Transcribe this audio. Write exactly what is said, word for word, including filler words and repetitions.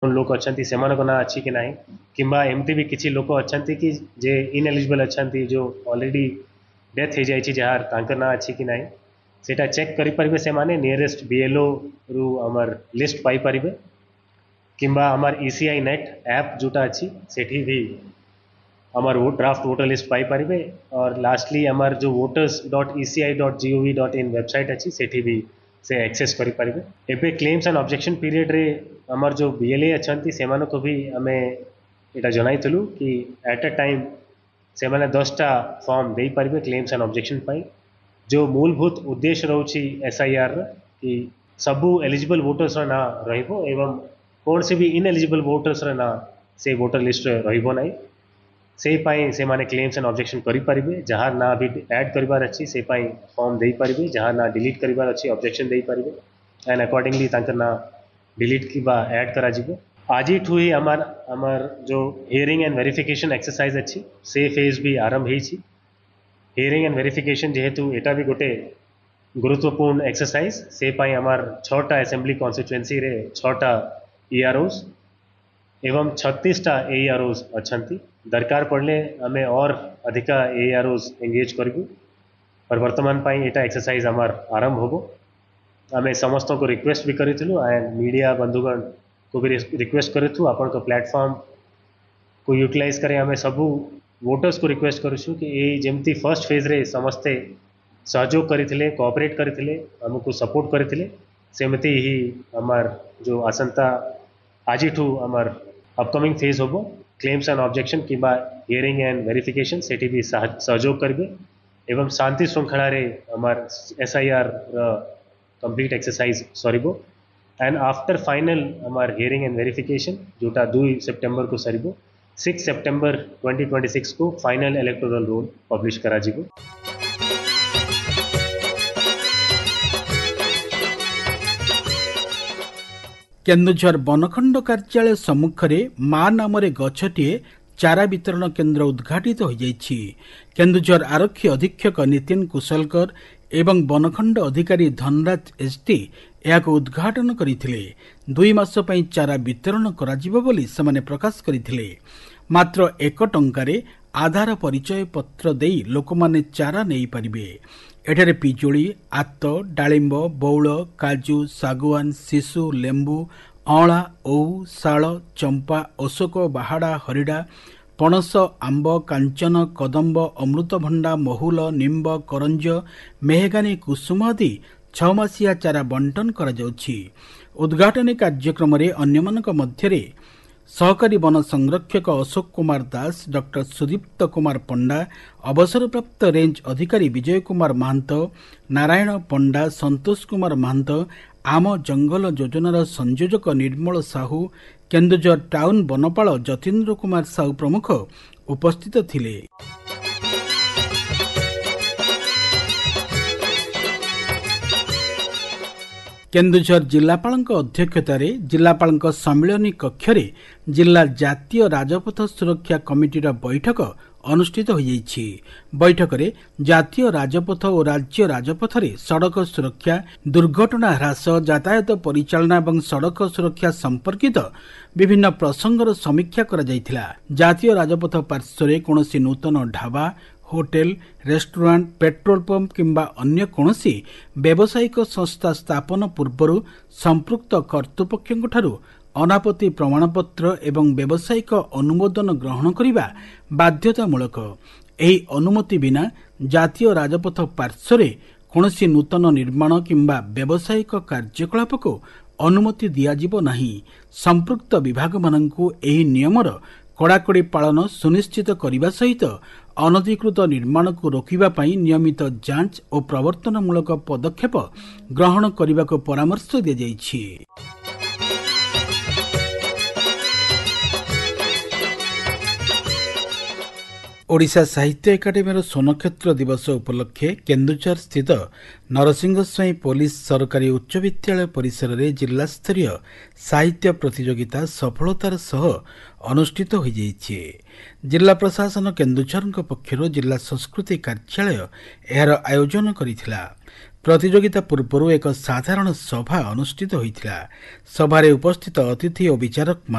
लोक अच्छा से ना अच्छी कि ना कि एमती भी किसी लोक अच्छा कि जे इनएलिजिबल अच्छा जो ऑलरेडी डेथ हो जाए जार तांकर ना अच्छी कि ना सेटा चेक करें से माने नियरेस्ट बीएलओ रु आमर लिस्ट पाई परिबे किंबा आमर ईसीआई नेट ऐप जोटा अच्छी सेठी भी आमर वो ड्राफ्ट वोटर लिस्ट पाई परिबे और लास्टली आमर जो voters dot ECI dot gov dot in website अच्छी सेठी भी से एक्सेस करि परिबे। एबे क्लेम्स एंड ऑब्जेक्शन पीरियड रे आमर जो बीएलए अच्छी से को भी आम एटा जनाइलु कि एट अ टाइम से माने दसटा form they पारिबे claims and objection पाई जो मूलभूत उद्देश्य रोची एसआईआर कि सबू एलिजिबल वोटर्स ना रहिबो एवं कौन से भी इनएलिजिबल वोटर्स ना से वोटर लिस्ट रहिबो नहीं से पाई से माने क्लेम्स एंड ऑब्जेक्शन करि परिबे जहाँ ना भी ऐड करिबार अछि से पाई फॉर्म दे परिबे जहाँ ना डिलीट करिबार अछि ऑब्जेक्शन दे परिबे एंड अकॉर्डिंगली तांकर ना डिलीट की बा ऐड करा जिवो। आज ही ही आमार आमार जो हियरिंग एंड वेरिफिकेशन एक्सरसाइज अच्छी से फेज भी आरंभ होइछि। हियरिंग एंड वेरिफिकेशन जेहेतु एटा भी गोटे गुरुत्वपूर्ण एक्सरसाइज से पाई आमार छटा असेंबली कॉन्स्टिट्युएंसी रे छटा ईआरओस एवं छत्तीस टा एआरओस अच्छी दरकार पड़ले आमे और अधिका एआरओस एंगेज करूँ और वर्तमान पाई एटा एक्सरसाइज आमार आरंभ होबो। आमे समस्त को रिक्वेस्ट भी करूँ एंड मीडिया बंधुगण को भी रिक्वेस्ट करूँ आपण को प्लेटफॉर्म को यूटिलाइज करें। आमे सबू वोटर्स को रिक्वेस्ट करूँ कि ये जमती फर्स्ट फेज रे समस्ते सहयोग करते कोऑपरेट करते आमको सपोर्ट करते सेमती ही आमार जो आसंता आज ठू आमार अपकमिंग फेज होबो क्लेम्स एंड ऑब्जेक्शन कि हियरिंग एंड वेरिफिकेशन सेठी भी सहयोग करेंगे एवं शांति श्रृंखला रे आमार SIR complete exercise सरीबो and after final आमार हियरिंग एंड वेरिफिकेशन जोटा दो सितंबर को सरीबो सिक्स सितंबर ट्वेंटी ट्वेंटी सिक्स को फाइनल इलेक्टोरल रोल पब्लिश करा जिवो। केन्दुझर बनखंड कार्यालय सम्मुखें मां नाम गछटीए चारा वितरण केन्द्र उद्घाटित हो जाइछि। केन्दुझर आरक्षी अधीक्षक नितिन कुशलकर एवं बनखंड अधिकारी धनराज एसटी यहां उद्घाटन करथिले। दुई मास पई चारा वितरण कराजिबो बोली सेमाने प्रकाश करथिले। मात्र एक टंकारे आधार परिचय पत्र देई लोकमाने चारा नेई परिबे। एठारे पिजुली आत डालिंब बौल काजू सागुआन शिशु लेंबू अँला ओउ शाल चंपा अशोक बाहाड़ा हरिडा पणस आंब कांचन कदम्ब अमृतभंडा महुल निम्ब करंज मेहगानी कुसुम आदि छमासिया चारा बंटन करा जाउछि। उद्घाटन कार्यक्रम रे अन्यमानक मध्यरे सहकारी वन संरक्षक अशोक कुमार दास डॉक्टर सुदीप्त कुमार पंडा अवसरप्राप्त रेंज अधिकारी विजय कुमार महंत नारायण पंडा संतोष कुमार महंत आम जंगल योजनार संयोजक निर्मल साहू केन्दुझर टाउन वनपाल जतीन्द्र कुमार साहू प्रमुख उपस्थित थिले। केन्दुझर जिलापालଙ୍କ अध्यक्षतार जिलापालଙ୍କ सम्मिलनी कक्षरे जिला जातीय राजपथ सुरक्षा कमिटीर बैठक अनुष्ठित हो जाइछि। बैठकरे जातीय राजपथ और राज्य राजपथरे सड़क सुरक्षा दुर्घटना ह्रास यातायात परिचालना और सड़क सुरक्षा संपर्कित विभिन्न प्रसंगर समीक्षा करा जाइथिला। जातीय राजपथ पार्श्वरे कोनोसी नूतन dhaba hotel restaurant petrol pump किंबा अन्य कोनोसी व्यावसायिक संस्था स्थापन पूर्व संपृक्त कर्तृपक्षठारु अनापत्ति प्रमाणपत्र एवं व्यावसायिक अनुमोदन ग्रहण करिबा बाध्यतामूलक। एही अनुमति बिना जातीय राजपथ पार्श्वरे कोनोसी नूतन निर्माण किंबा व्यावसायिक कार्यकलाप को अनुमति दियाजिबो नाही। संपृक्त विभाग माननकु एही नियमर कड़ाकड़ी पालन सुनिश्चित करने सहित अनधिकृत निर्माण को रोकने पाई नियमित जांच और प्रवर्तनमूलक पदक्षेप ग्रहण करने को परामर्श दी जाइछि। ओडिशा साहित्य एकाडेमी सोनक्षेत्र दिवस उपलक्षे केन्दुझर स्थित नरसिंहस्वाई पुलिस सरकारी उच्च विद्यालय परिसर में जिला स्तरीय साहित्य प्रतियोगिता सफलतार सह अनुष्ठित हो जाइछि। जिला प्रशासन केन्दुझर पक्षर जिला संस्कृति कार्यालय यार आयोजन करिथिला। प्रतियोगिता पूर्व एक साधारण सभा अनुष्ठित होइथिला। सभारे उपस्थित अतिथि और विचारक